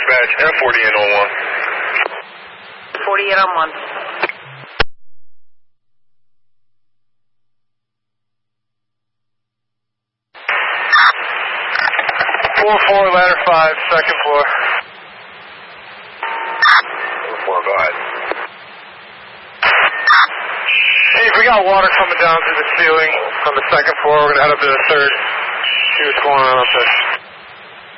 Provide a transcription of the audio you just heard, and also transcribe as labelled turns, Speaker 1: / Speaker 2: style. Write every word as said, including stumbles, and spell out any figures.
Speaker 1: dispatch, F forty-eight on one.
Speaker 2: forty-eight on one.
Speaker 3: four four, ladder five, second floor.
Speaker 1: four four, go ahead.
Speaker 3: Hey, we got water coming down through the ceiling on the second floor. We're going to head up to the third. See what's going on up there.